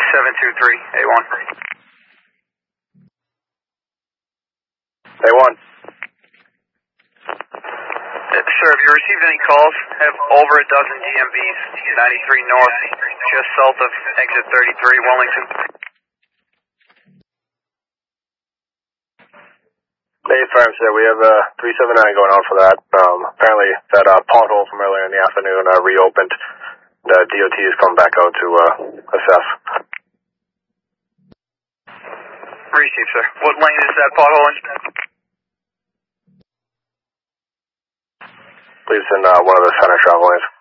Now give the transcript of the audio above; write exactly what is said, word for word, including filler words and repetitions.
seven two three, A one. A one. Sir, have you received any calls? Have over a dozen D M Vs, ninety-three north, just south of exit thirty-three, Wellington. Hey, Farm, sir, we have uh, three seven nine going on for that. Um, apparently that uh, pothole from earlier in the afternoon uh, reopened. The D O T has come back out to uh, assess. Received, sir. What lane is that pothole in? Leaves in uh, one of the center travel lanes.